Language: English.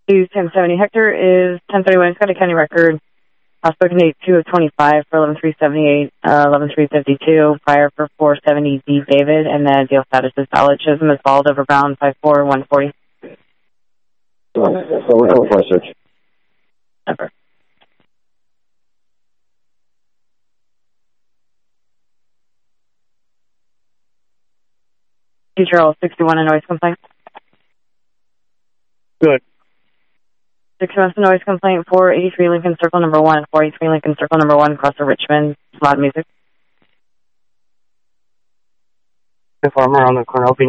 1070. Hector is 1031. It's got a county record. Spoken date 2 of 25 for 11-378, 11-352, prior for 470 D. David, and the deal status is valid. Chisholm is bald over brown, 5'4", 140. So we're going for a search. Never. Teacher 61, a noise complaint. Good. 61, a noise complaint, 483 Lincoln Circle number 1, 483 Lincoln Circle number 1, across the Richmond, loud music. Informer on the Cornell